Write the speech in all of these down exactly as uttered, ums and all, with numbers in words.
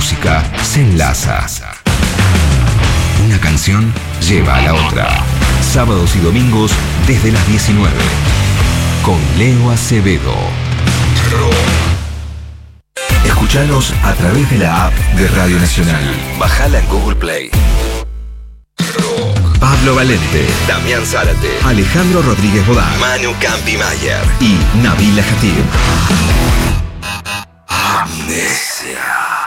música se enlaza. Una canción lleva a la otra. Sábados y domingos desde las diecinueve. Con Leo Acevedo. Escuchanos a través de la app de Radio Nacional. Bajala en Google Play. Pablo Valente, Damián Zárate, Alejandro Rodríguez Bodán, Manu Campimayer y Nabila Jatib. Amnesia.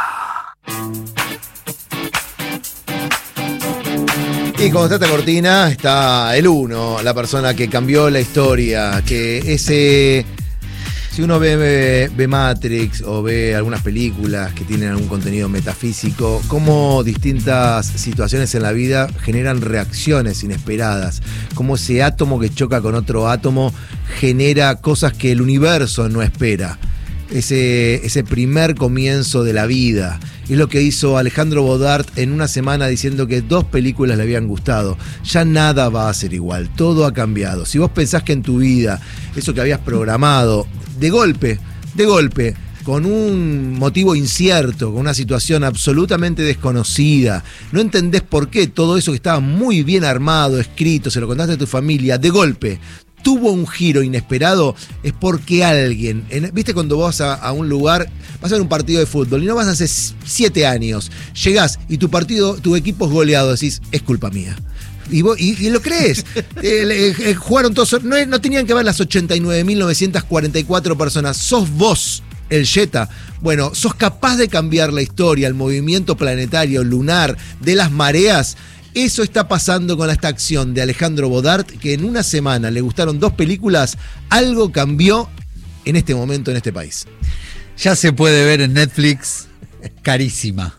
Y como está esta cortina, está el uno, la persona que cambió la historia, que ese... Si uno ve, ve, ve Matrix o ve algunas películas que tienen algún contenido metafísico, cómo distintas situaciones en la vida generan reacciones inesperadas, cómo ese átomo que choca con otro átomo genera cosas que el universo no espera. Ese, ese primer comienzo de la vida. Es lo que hizo Alejandro Bodart en una semana diciendo que dos películas le habían gustado. Ya nada va a ser igual, todo ha cambiado. Si vos pensás que en tu vida, eso que habías programado, de golpe, de golpe, con un motivo incierto, con una situación absolutamente desconocida, no entendés por qué todo eso que estaba muy bien armado, escrito, se lo contaste a tu familia, de golpe tuvo un giro inesperado, es porque alguien, en, viste cuando vas a, a un lugar, vas a ver un partido de fútbol y no vas hace siete años, llegás y tu partido, tu equipo es goleado, decís, es culpa mía. Y, vos, y, y lo crees. eh, eh, jugaron todos, no, no tenían que ver las ochenta y nueve mil novecientas cuarenta y cuatro personas, sos vos el Jetta. Bueno, sos capaz de cambiar la historia, el movimiento planetario, lunar, de las mareas. Eso está pasando con esta acción de Alejandro Bodart, que en una semana le gustaron dos películas, algo cambió en este momento en este país. Ya se puede ver en Netflix, Carísima.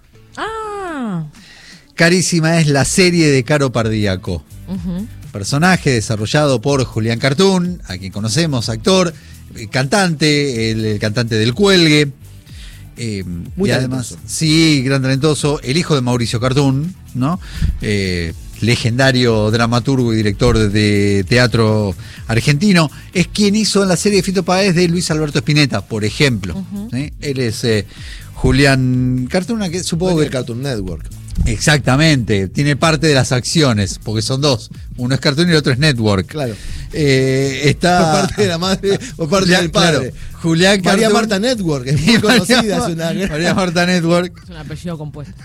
Ah. Carísima es la serie de Caro Pardíaco. Uh-huh. Personaje desarrollado por Julián Cartoon, a quien conocemos, actor, cantante, el, el cantante del Cuelgue. Eh, Muy y talentoso. además, sí, gran talentoso, el hijo de Mauricio Cartoon, ¿no? Eh, legendario dramaturgo y director de teatro argentino, es quien hizo la serie de Fito Páez de Luis Alberto Spinetta, por ejemplo. Uh-huh. ¿Sí? Él es eh, Julián Cartoon, que supongo que... el Cartoon Network. Exactamente, tiene parte de las acciones, porque son dos. Uno es Cartoon y el otro es Network. Claro. Eh, está... O parte de la madre o parte Julián, del padre. Claro, Julián María Cartoon... Marta Network, es muy conocida. María, es una... María Marta Network. Es un apellido compuesto.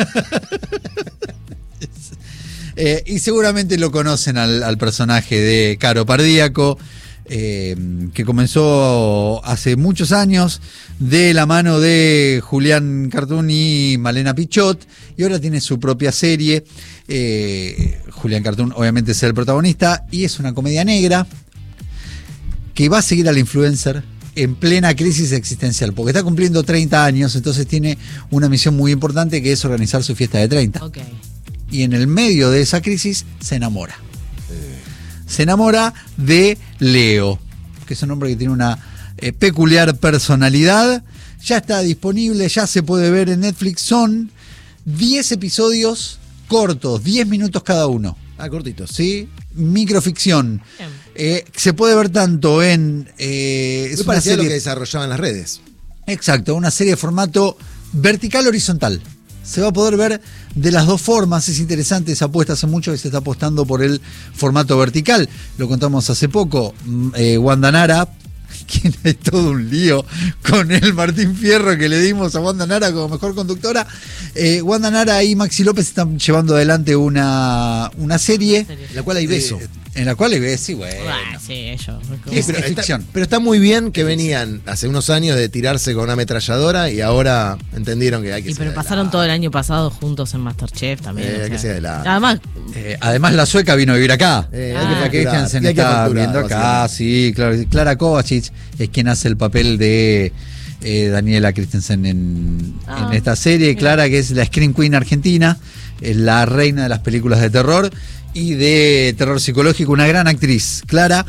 eh, y seguramente lo conocen al, al personaje de Caro Pardíaco, eh, que comenzó hace muchos años de la mano de Julián Cartoon y Malena Pichot, y ahora tiene su propia serie. eh, Julián Cartoon obviamente es el protagonista, y es una comedia negra que va a seguir al influencer en plena crisis existencial, porque está cumpliendo treinta años, entonces tiene una misión muy importante, que es organizar su fiesta de treinta. Ok. Y en el medio de esa crisis se enamora. Se enamora de Leo, que es un hombre que tiene una eh, peculiar personalidad. Ya está disponible, ya se puede ver en Netflix. Son diez episodios cortos, diez minutos cada uno. Ah, cortitos. ¿Sí? Microficción. Eh, se puede ver tanto en... Eh, es parecía serie... lo que desarrollaban las redes. Exacto, una serie de formato vertical horizontal. Se va a poder ver de las dos formas. Es interesante esa apuesta. Hace mucho que se está apostando por el formato vertical. Lo contamos hace poco. Eh, Wanda Nara, quien hay todo un lío con el Martín Fierro que le dimos a Wanda Nara como mejor conductora. Eh, Wanda Nara y Maxi López están llevando adelante una, una serie. En la cual hay beso. Eh, en la cual hay beso, sí, bueno. Ah, sí, ellos. Es, pero, es está, ficción. pero está muy bien que venían hace unos años de tirarse con una ametralladora y ahora entendieron que hay que y ser. Pero pasaron la... todo el año pasado juntos en Masterchef también. Eh, o sea. que sea de la... Además, eh, además, la sueca vino a vivir acá. Eh, Ah. hay que La facturar, Christensen y hay que está facturar, viendo acá, sí, claro. Clara Kovacic es quien hace el papel de eh, Daniela Christensen en, Ah, en esta serie. mira. Clara, que es la Scream Queen argentina, es la reina de las películas de terror y de terror psicológico, una gran actriz. Clara,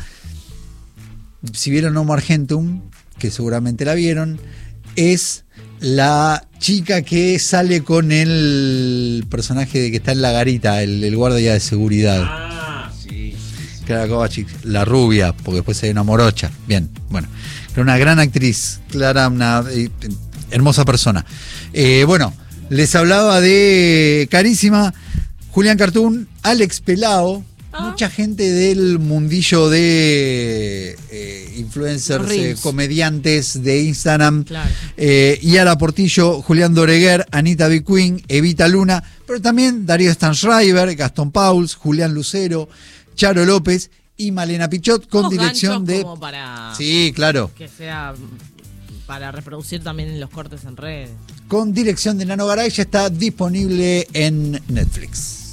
si vieron Homo Argentum, que seguramente la vieron, es la chica que sale con el personaje de que está en la garita, el, el guardia de seguridad. Ah, sí. Clara Kovacic, la rubia, porque después hay una morocha. Bien, bueno. Era una gran actriz, Clara, una eh, hermosa persona. Eh, bueno, Les hablaba de Carísima, Julián Cartoon, Alex Pelao, Ah. mucha gente del mundillo de eh, influencers, eh, Reels. comediantes de Instagram, Claro. eh, Yara Portillo, Julián Doreguer, Anita B. Queen, Evita Luna, pero también Darío Stanschreiber, Gastón Pauls, Julián Lucero, Charo López y Malena Pichot, con Unos dirección ganchos de... como para Sí, claro. que sea mm, para reproducir también en los cortes en redes. Con dirección de Nano Garay, ya está disponible en Netflix.